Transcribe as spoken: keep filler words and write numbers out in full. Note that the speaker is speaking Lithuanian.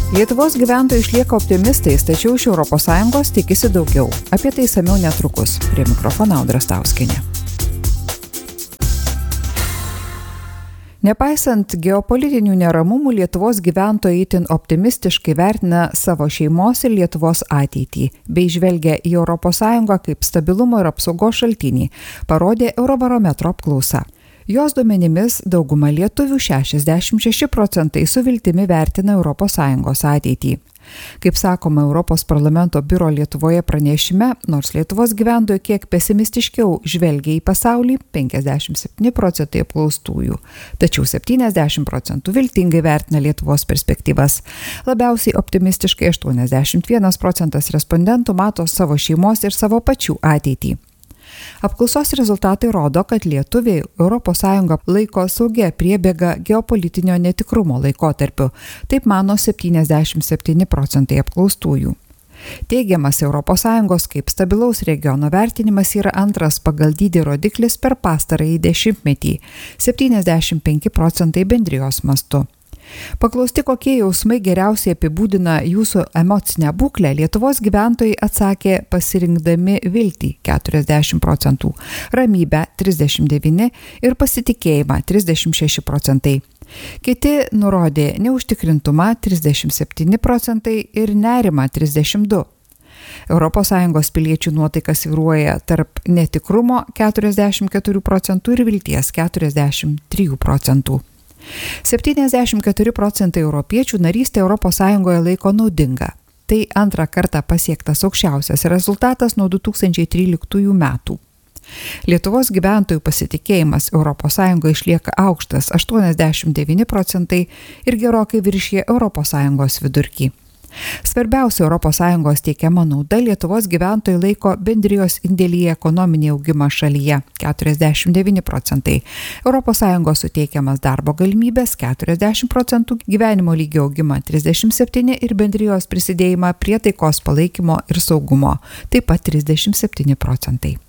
Lietuvos gyventojai išlieka optimistais, tačiau iš Europos Sąjungos tikisi daugiau. Apie tai išsamiau netrukus. Prie mikrofono Audra Stauskienė. Nepaisant geopolitinių neramumų, Lietuvos gyventojai itin optimistiškai vertina savo šeimos ir Lietuvos ateitį, bei žvelgia į Europos Sąjungą kaip stabilumo ir apsaugos šaltinį, parodė Eurobarometro apklausa. Jos duomenimis dauguma lietuvių šešiasdešimt šeši procentai su viltimi vertina Europos Sąjungos ateitį. Kaip sakoma Europos parlamento biuro Lietuvoje pranešime, nors Lietuvos gyventojai kiek pesimistiškiau žvelgia į pasaulį, penkiasdešimt septyni procentai apklaustųjų, tačiau septyniasdešimt procentų viltingai vertina Lietuvos perspektyvas. Labiausiai optimistiškai aštuoniasdešimt vienas procentas respondentų mato savo šeimos ir savo pačių ateitį. Apklausos rezultatai rodo, kad lietuviai Europos Sąjungą laiko saugia priebėga geopolitinio netikrumo laikotarpiu. Taip mano septyniasdešimt septyni procentai apklaustųjų. Teigiamas Europos Sąjungos kaip stabilaus regiono vertinimas yra antras pagal dydį rodiklis per pastarąjį dešimtmetį – septyniasdešimt penki procentai bendrijos mastu. Paklausti, kokie jausmai geriausiai apibūdina jūsų emocinę būklę, Lietuvos gyventojai atsakė pasirinkdami viltį keturiasdešimt procentų, ramybę trisdešimt devyni ir pasitikėjimą trisdešimt šeši procentai. Kiti nurodė neužtikrintumą trisdešimt septyni procentai ir nerimą trisdešimt du. Europos Sąjungos piliečių nuotaika svyruoja tarp netikrumo keturiasdešimt keturi procentų ir vilties keturiasdešimt trijų procentų. septyniasdešimt keturi procentai europiečių narystę Europos Sąjungoje laiko naudinga. Tai antrą kartą pasiektas aukščiausias rezultatas nuo du tūkstančiai tryliktųjų metų. Lietuvos gyventojų pasitikėjimas Europos Sąjungoje išlieka aukštas aštuoniasdešimt devyni procentai ir gerokai viršija Europos Sąjungos vidurkį. Svarbiausia Europos Sąjungos teikiama nauda Lietuvos gyventojai laiko bendrijos indėlį į ekonominį augimą šalyje keturiasdešimt devyni procentai, Europos Sąjungos suteikiamas darbo galimybės keturiasdešimt procentų, gyvenimo lygio augimą trisdešimt septyni ir bendrijos prisidėjimą prie taikos palaikymo ir saugumo taip pat trisdešimt septyni procentai.